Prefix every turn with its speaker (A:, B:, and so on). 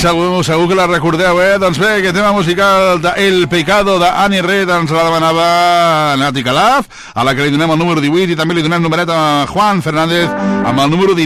A: segur que la recordeu, Doncs bé, aquest tema musical de El Pecado d'Annie Red ens la demanava Nati Calaf, a la que li donem el número 18 i també li donem numeret a Juan Fernández amb el número 19.